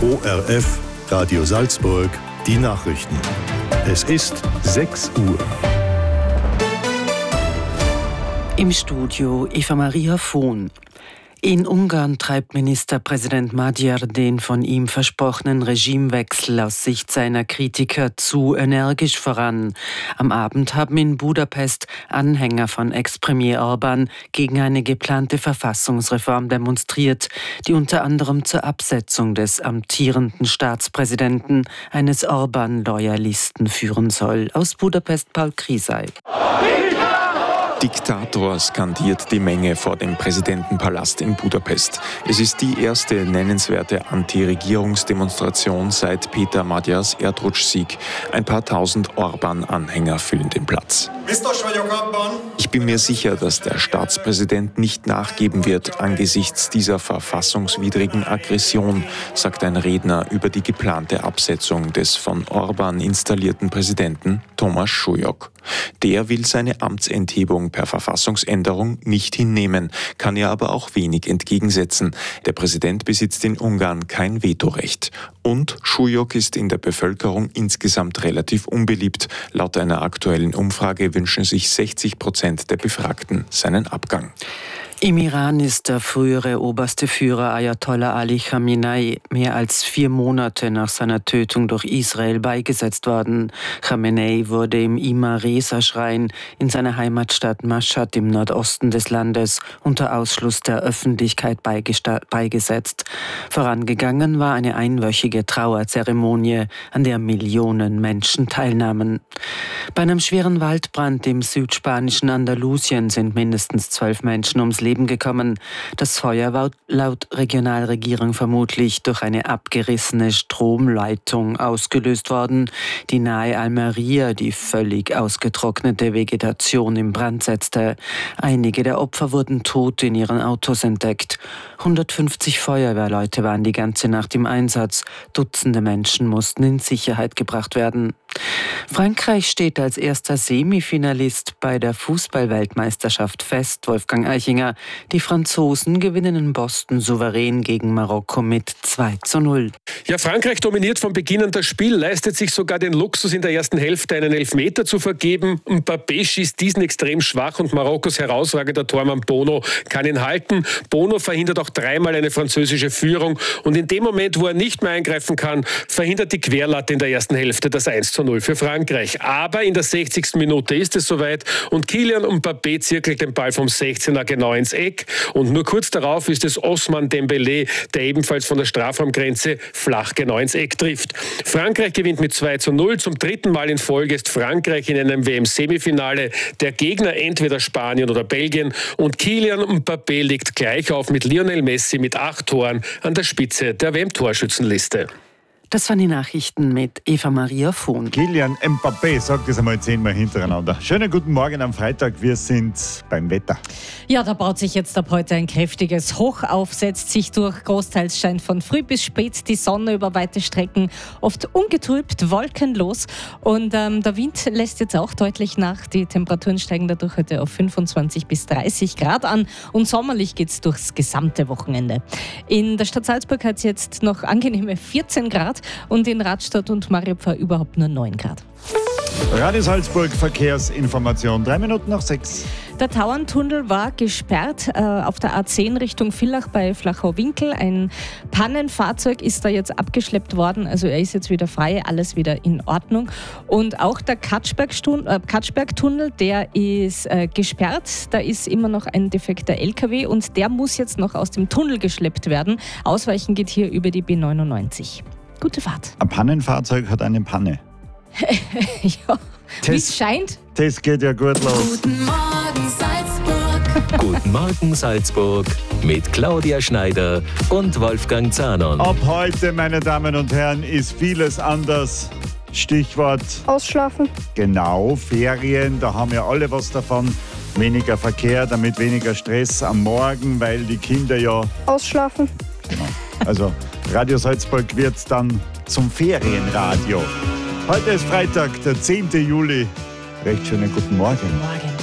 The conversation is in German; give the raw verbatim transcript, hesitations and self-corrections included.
O R F, Radio Salzburg, die Nachrichten. Es ist sechs Uhr. Im Studio Eva Maria Vohn. In Ungarn treibt Ministerpräsident Magyar den von ihm versprochenen Regimewechsel aus Sicht seiner Kritiker zu energisch voran. Am Abend haben in Budapest Anhänger von Ex-Premier Orbán gegen eine geplante Verfassungsreform demonstriert, die unter anderem zur Absetzung des amtierenden Staatspräsidenten, eines Orbán-Loyalisten, führen soll. Aus Budapest Paul Krisay. Diktator, skandiert die Menge vor dem Präsidentenpalast in Budapest. Es ist die erste nennenswerte Anti-Regierungsdemonstration seit Peter Magyars Erdrutschsieg. Ein paar tausend Orbán-Anhänger füllen den Platz. Ich bin mir sicher, dass der Staatspräsident nicht nachgeben wird angesichts dieser verfassungswidrigen Aggression, sagt ein Redner über die geplante Absetzung des von Orbán installierten Präsidenten Thomas Súlyog. Der will seine Amtsenthebung per Verfassungsänderung nicht hinnehmen, kann ihr aber auch wenig entgegensetzen. Der Präsident besitzt in Ungarn kein Vetorecht. Und Súlyog ist in der Bevölkerung insgesamt relativ unbeliebt. Laut einer aktuellen Umfrage wünschen sich sechzig Prozent der Befragten seinen Abgang. Im Iran ist der frühere oberste Führer Ayatollah Ali Khamenei mehr als vier Monate nach seiner Tötung durch Israel beigesetzt worden. Khamenei wurde im Ima-Reza-Schrein in seiner Heimatstadt Mashhad im Nordosten des Landes unter Ausschluss der Öffentlichkeit beigesta- beigesetzt. Vorangegangen war eine einwöchige Trauerzeremonie, an der Millionen Menschen teilnahmen. Bei einem schweren Waldbrand im südspanischen Andalusien sind mindestens zwölf Menschen ums Leben gekommen. Das Feuer war laut Regionalregierung vermutlich durch eine abgerissene Stromleitung ausgelöst worden, die nahe Almería die völlig ausgetrocknete Vegetation in Brand setzte. Einige der Opfer wurden tot in ihren Autos entdeckt. hundertfünfzig Feuerwehrleute waren die ganze Nacht im Einsatz. Dutzende Menschen mussten in Sicherheit gebracht werden. Frankreich steht als erster Semifinalist bei der Fußball-Weltmeisterschaft fest. Wolfgang Eichinger. Die Franzosen gewinnen in Boston souverän gegen Marokko mit zwei zu null. Ja, Frankreich dominiert von Beginn an das Spiel, leistet sich sogar den Luxus, in der ersten Hälfte einen Elfmeter zu vergeben. Mbappé schießt diesen extrem schwach und Marokkos herausragender Tormann Bono kann ihn halten. Bono verhindert auch dreimal eine französische Führung und in dem Moment, wo er nicht mehr eingreifen kann, verhindert die Querlatte in der ersten Hälfte das eins zu null für Frankreich. Aber in der sechzigsten Minute ist es soweit und Kylian Mbappé zirkelt den Ball vom sechzehner genau ins Eck und nur kurz darauf ist es Ousmane Dembélé, der ebenfalls von der Strafraumgrenze flach genau ins Eck trifft. Frankreich gewinnt mit zwei zu null. Zum dritten Mal in Folge ist Frankreich in einem W M-Semifinale. Der Gegner entweder Spanien oder Belgien und Kylian Mbappé liegt gleich auf mit Lionel Messi mit acht Toren an der Spitze der W M-Torschützenliste. Das waren die Nachrichten mit Eva Maria Vohn. Kylian Mbappé, sagt das einmal zehnmal hintereinander. Schönen guten Morgen am Freitag, wir sind beim Wetter. Ja, da baut sich jetzt ab heute ein kräftiges Hoch auf, setzt sich durch. Großteils scheint von früh bis spät die Sonne über weite Strecken, oft ungetrübt, wolkenlos. Und ähm, der Wind lässt jetzt auch deutlich nach. Die Temperaturen steigen dadurch heute auf fünfundzwanzig bis dreißig Grad an. Und sommerlich geht es durchs gesamte Wochenende. In der Stadt Salzburg hat es jetzt noch angenehme vierzehn Grad. Und in Radstadt und Mariupfer überhaupt nur neun Grad. Radio Salzburg, Verkehrsinformation, drei Minuten nach sechs. Der Tauerntunnel war gesperrt äh, auf der A zehn Richtung Villach bei Flachau-Winkel. Ein Pannenfahrzeug ist da jetzt abgeschleppt worden, also er ist jetzt wieder frei, alles wieder in Ordnung. Und auch der Katschberg-Tunnel, äh, Katschberg-Tunnel, der ist äh, gesperrt. Da ist immer noch ein defekter L K W und der muss jetzt noch aus dem Tunnel geschleppt werden. Ausweichen geht hier über die B neunundneunzig. Gute Fahrt. Ein Pannenfahrzeug hat eine Panne. Ja, wie es scheint. Das geht ja gut los. Guten Morgen Salzburg. Guten Morgen Salzburg mit Claudia Schneider und Wolfgang Zahnon. Ab heute, meine Damen und Herren, ist vieles anders. Stichwort Ausschlafen. Genau, Ferien, da haben ja alle was davon. Weniger Verkehr, damit weniger Stress am Morgen, weil die Kinder ja... Ausschlafen. Genau. Also Radio Salzburg wird dann zum Ferienradio. Heute ist Freitag, der zehnten Juli. Recht schönen guten Morgen. Morgen.